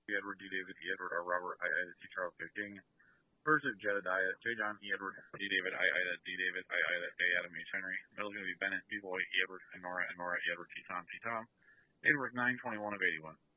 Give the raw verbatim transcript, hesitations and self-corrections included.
E. Edward, D. David, E. Edward, R. Robert, I. Ida, T. Charles, J. King. First of Jedediah, J. John, E. Edward, D. David, I. Ida, D. David, I. Ida, A. Adam, H. Henry. Middle's going to be Bennett, B. Boy, E. Edward, and Nora, and Nora, E. Edward, T. Tom, T. Tom. Date of birth nine twenty-one of eighty-one.